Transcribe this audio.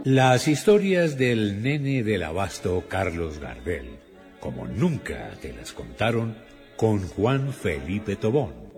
Las historias del nene del abasto Carlos Gardel, como nunca te las contaron con Juan Felipe Tobón.